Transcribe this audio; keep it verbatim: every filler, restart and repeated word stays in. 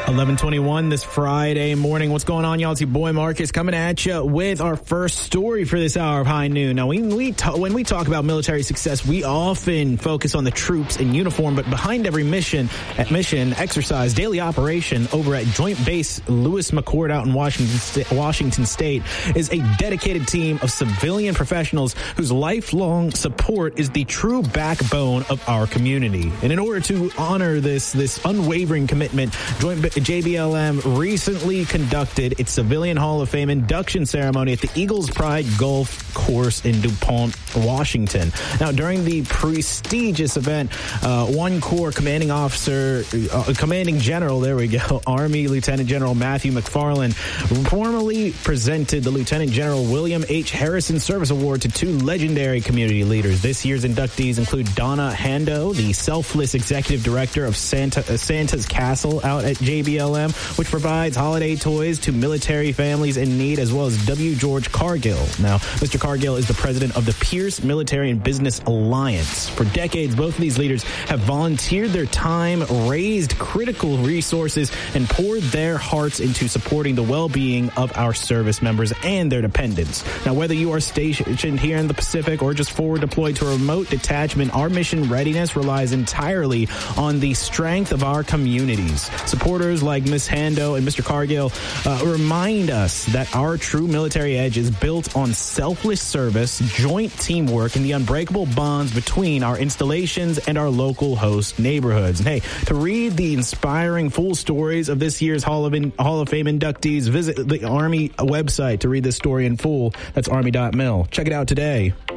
eleven twenty-one this Friday morning. What's going on, y'all? It's your boy Marcus coming at you with our first story for this hour of High Noon. Now, we, we ta- when we talk about military success, we often focus on the troops in uniform, but behind every mission, at mission, exercise, daily operation over at Joint Base Lewis McChord out in Washington, St- Washington State is a dedicated team of civilian professionals whose lifelong support is the true backbone of our community. And in order to honor this, this unwavering commitment, Joint B- J B L M recently conducted its Civilian Hall of Fame induction ceremony at the Eagles Pride Golf Course in DuPont, Washington. Now, during the prestigious event, uh, one Corps commanding officer, uh, commanding general, there we go, Army Lieutenant General Matthew McFarland, formally presented the Lieutenant General William H. Harrison Service Award to two legendary community leaders. This year's inductees include Donna Hando, the selfless executive director of Santa, uh, Santa's Castle out at J B L M, which provides holiday toys to military families in need, as well as W. George Cargill. Now, Mister Cargill is the president of the Pierce Military and Business Alliance. For decades, both of these leaders have volunteered their time, raised critical resources, and poured their hearts into supporting the well-being of our service members and their dependents. Now, whether you are stationed here in the Pacific or just forward deployed to a remote detachment, our mission readiness relies entirely on the strength of our communities. Supporters like Miz Hando and Mister Cargill uh, remind us that our true military edge is built on selfless service, joint teamwork, and the unbreakable bonds between our installations and our local host neighborhoods. And hey, to read the inspiring full stories of this year's Hall of, in- Hall of Fame inductees, visit the Army website to read this story in full. That's army dot mil. Check it out today.